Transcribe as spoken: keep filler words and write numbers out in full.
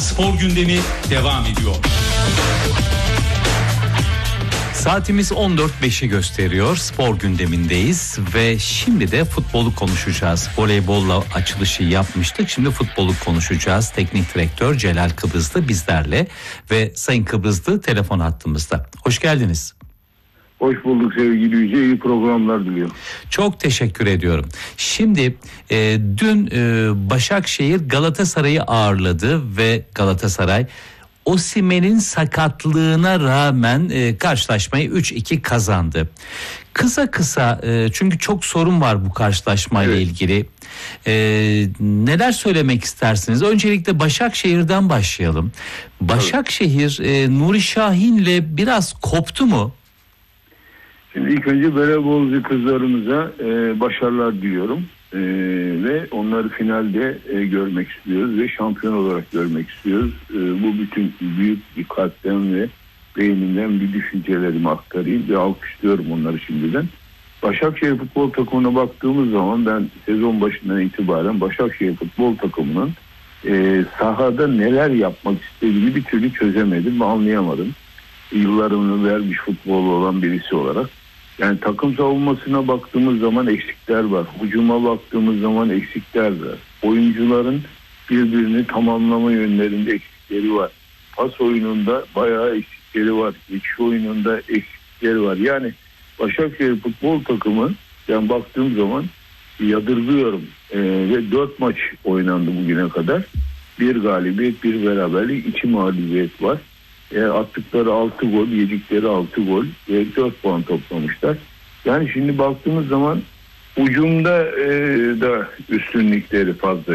Spor gündemi devam ediyor. Saatimiz on dört beşi gösteriyor. Spor gündemindeyiz ve şimdi de futbolu konuşacağız. Voleybolla açılışı yapmıştık. Şimdi futbolu konuşacağız. Teknik direktör Celal Kıbrıslı bizlerle ve Sayın Kıbrıslı telefon hattımızda. Hoş geldiniz. Hoş bulduk sevgili Yüce, iyi programlar diliyorum. Çok teşekkür ediyorum. Şimdi e, dün e, Başakşehir Galatasaray'ı ağırladı ve Galatasaray Osimhen'in sakatlığına rağmen e, karşılaşmayı üç iki kazandı. Kısa kısa e, çünkü çok sorun var bu karşılaşmayla evet. ilgili. E, neler söylemek istersiniz? Öncelikle Başakşehir'den başlayalım. Başakşehir e, Nuri Şahin'le biraz koptu mu? Şimdi ilk önce voleybolcu kızlarımıza e, başarılar diliyorum. E, ve onları finalde e, görmek istiyoruz ve şampiyon olarak görmek istiyoruz. E, bu bütün büyük bir kalpten ve beynimden bir düşüncelerimi aktarayım ve alkışlıyorum onları şimdiden. Başakşehir futbol takımına baktığımız zaman ben sezon başından itibaren Başakşehir futbol takımının e, sahada neler yapmak istediğini bir türlü çözemedim ve anlayamadım. Yıllarını vermiş futbolu olan birisi olarak. Yani takım savunmasına baktığımız zaman eksikler var. Hücuma baktığımız zaman eksikler var. Oyuncuların birbirini tamamlama yönlerinde eksikleri var. Pas oyununda bayağı eksikleri var. Geçiş oyununda eksikleri var. Yani Başakşehir futbol takımı ben baktığım zaman yadırgıyorum. Ee, ve dört maç oynandı bugüne kadar. Bir galibiyet, bir beraberlik, iki mağlubiyet var. E, attıkları altı gol, yedikleri altı gol ve dört puan toplamışlar. Yani şimdi baktığımız zaman ucumda e, da üstünlükleri fazla.